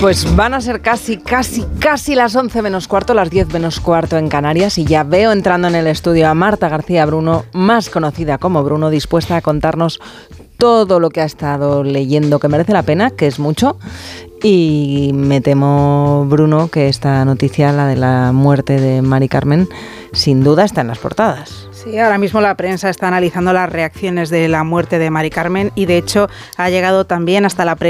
Pues van a ser casi las 11 menos cuarto, las 10 menos cuarto en Canarias, y ya veo entrando en el estudio a Marta García Bruno, más conocida como Bruno, dispuesta a contarnos todo lo que ha estado leyendo, que merece la pena, que es mucho. Y me temo, Bruno, que esta noticia, la de la muerte de Mari Carmen, sin duda está en las portadas. Sí, ahora mismo la prensa está analizando las reacciones de la muerte de Mari Carmen y de hecho ha llegado también hasta la